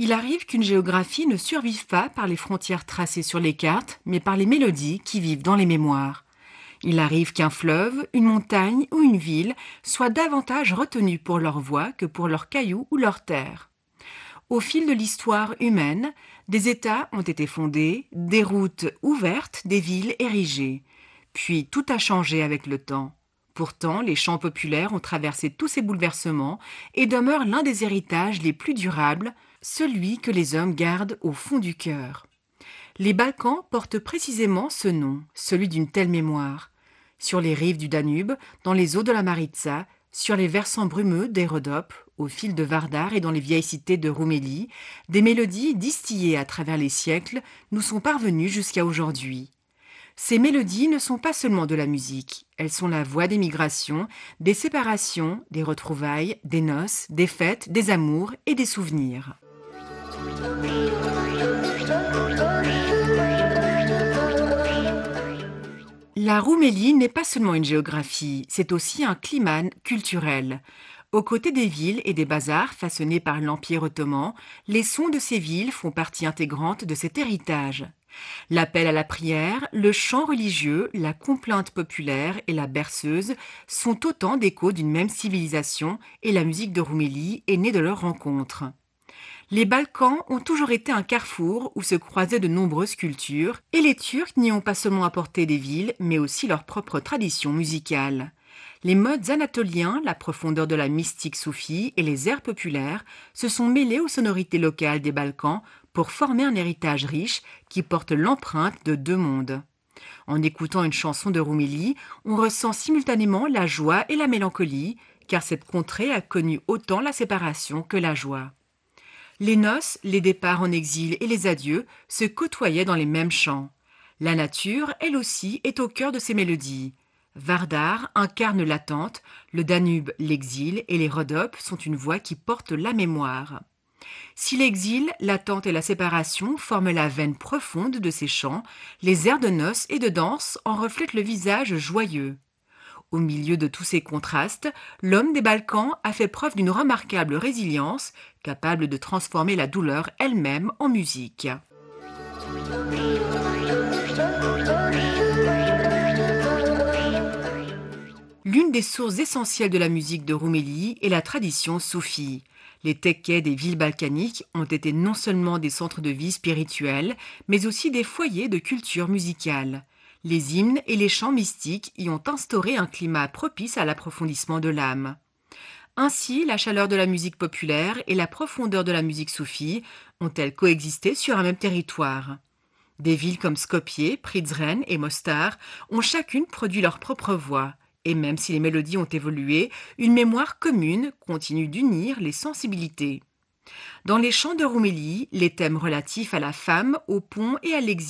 Il arrive qu'une géographie ne survive pas par les frontières tracées sur les cartes, mais par les mélodies qui vivent dans les mémoires. Il arrive qu'un fleuve, une montagne ou une ville soient davantage retenus pour leur voix que pour leurs cailloux ou leurs terres. Au fil de l'histoire humaine, des États ont été fondés, des routes ouvertes, des villes érigées. Puis tout a changé avec le temps. Pourtant, les chants populaires ont traversé tous ces bouleversements et demeurent l'un des héritages les plus durables, celui que les hommes gardent au fond du cœur. Les Balkans portent précisément ce nom, celui d'une telle mémoire. Sur les rives du Danube, dans les eaux de la Maritsa, sur les versants brumeux des Rhodopes, au fil de Vardar et dans les vieilles cités de Roumélie, des mélodies distillées à travers les siècles nous sont parvenues jusqu'à aujourd'hui. Ces mélodies ne sont pas seulement de la musique, elles sont la voix des migrations, des séparations, des retrouvailles, des noces, des fêtes, des amours et des souvenirs. La Roumélie n'est pas seulement une géographie, c'est aussi un climat culturel. Aux côtés des villes et des bazars façonnés par l'Empire ottoman, les sons de ces villes font partie intégrante de cet héritage. L'appel à la prière, le chant religieux, la complainte populaire et la berceuse sont autant d'échos d'une même civilisation et la musique de Roumélie est née de leur rencontre. Les Balkans ont toujours été un carrefour où se croisaient de nombreuses cultures, et les Turcs n'y ont pas seulement apporté des villes, mais aussi leur propre tradition musicale. Les modes anatoliens, la profondeur de la mystique soufie et les airs populaires se sont mêlés aux sonorités locales des Balkans pour former un héritage riche qui porte l'empreinte de deux mondes. En écoutant une chanson de Roumélie, on ressent simultanément la joie et la mélancolie, car cette contrée a connu autant la séparation que la joie. Les noces, les départs en exil et les adieux se côtoyaient dans les mêmes chants. La nature, elle aussi, est au cœur de ces mélodies. Vardar incarne l'attente, le Danube l'exil et les Rhodopes sont une voix qui porte la mémoire. Si l'exil, l'attente et la séparation forment la veine profonde de ces chants, les airs de noces et de danse en reflètent le visage joyeux. Au milieu de tous ces contrastes, l'homme des Balkans a fait preuve d'une remarquable résilience, capable de transformer la douleur elle-même en musique. L'une des sources essentielles de la musique de Roumélie est la tradition soufie. Les tekkes des villes balkaniques ont été non seulement des centres de vie spirituelle, mais aussi des foyers de culture musicale. Les hymnes et les chants mystiques y ont instauré un climat propice à l'approfondissement de l'âme. Ainsi, la chaleur de la musique populaire et la profondeur de la musique soufie ont-elles coexisté sur un même territoire. Des villes comme Skopje, Prizren et Mostar ont chacune produit leur propre voix. Et même si les mélodies ont évolué, une mémoire commune continue d'unir les sensibilités. Dans les chants de Roumélie, les thèmes relatifs à la femme, au pont et à l'exil